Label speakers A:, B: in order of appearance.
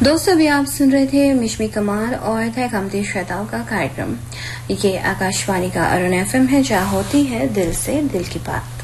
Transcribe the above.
A: दोस्तों अभी आप सुन रहे थे मिशमी कमार और थे कमती श्रोताओं का कार्यक्रम। ये आकाशवाणी का अरुण FM है, जहाँ होती है दिल से दिल की बात।